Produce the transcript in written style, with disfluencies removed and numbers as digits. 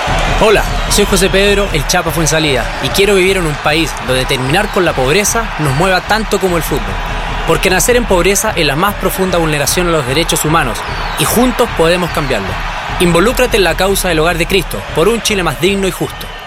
Hola, soy José Pedro, el Chapa Fuenzalida, y quiero vivir en un país donde terminar con la pobreza nos mueva tanto como el fútbol. Porque nacer en pobreza es la más profunda vulneración a los derechos humanos, y juntos podemos cambiarlo. Involúcrate en la causa del Hogar de Cristo, por un Chile más digno y justo.